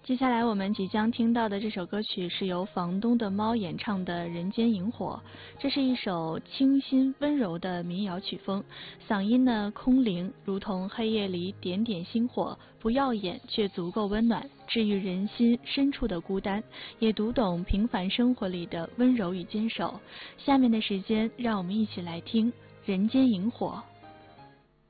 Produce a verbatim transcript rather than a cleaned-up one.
接下来我们即将听到的这首歌曲是由房东的猫演唱的《人间萤火》，这是一首清新温柔的民谣曲风，嗓音呢空灵，如同黑夜里点点星火，不耀眼却足够温暖，治愈人心深处的孤单，也读懂平凡生活里的温柔与坚守。下面的时间，让我们一起来听《人间萤火》。